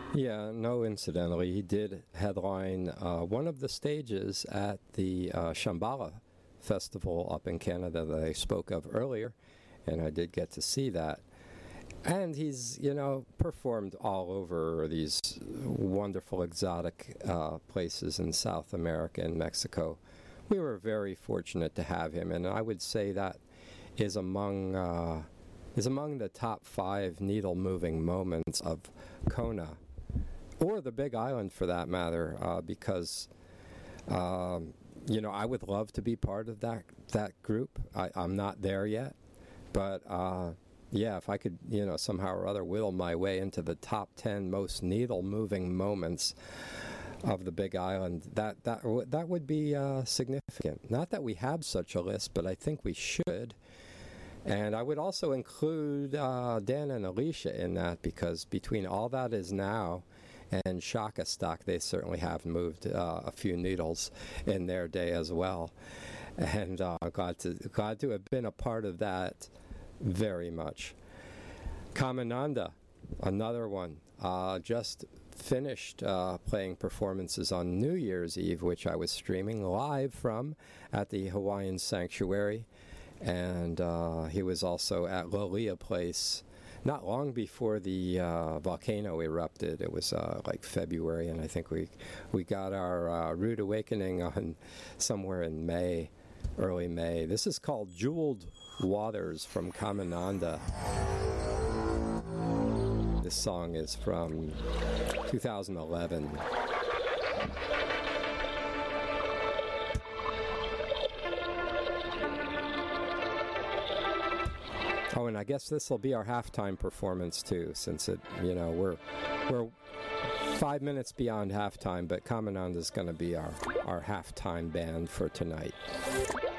Yeah, no, incidentally, he did headline one of the stages at the Shambhala Festival up in Canada that I spoke of earlier, and I did get to see that. And he's, performed all over these wonderful exotic places in South America and Mexico. We were very fortunate to have him, and I would say that is among the top 5 needle-moving moments of Kona, or the Big Island for that matter, because I would love to be part of that group. I'm not there yet, but yeah, if I could, somehow or other whittle my way into the top 10 most needle-moving moments of the Big Island, that would be significant. Not that we have such a list, but I think we should. And I would also include Dan and Alicia in that, because between All That Is Now and Shaka Stock, they certainly have moved a few needles in their day as well. And glad to have been a part of that very much. Kamananda, another one, just finished playing performances on New Year's Eve, which I was streaming live from at the Hawaiian Sanctuary. And he was also at Lolia Place not long before the volcano erupted. It was like February, and I think we got our Rude Awakening on somewhere in May, early May. This is called Jeweled Waters from Kamananda. This song is from 2011. Oh, and I guess this will be our halftime performance too, since we're 5 minutes beyond halftime, but Kamananda is going to be our halftime band for tonight.